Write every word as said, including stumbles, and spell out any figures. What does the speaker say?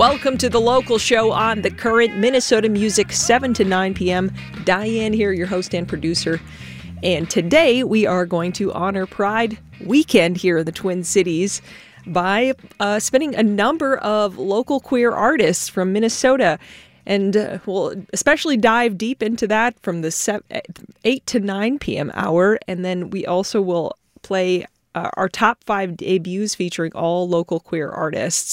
Welcome to the local show on The Current, Minnesota Music, seven to nine p.m. Diane here, your host and producer. And today we are going to honor Pride Weekend here in the Twin Cities by uh, spinning a number of local queer artists from Minnesota. And uh, we'll especially dive deep into that from the eight to nine p.m. hour. And then we also will play uh, our top five debuts featuring all local queer artists.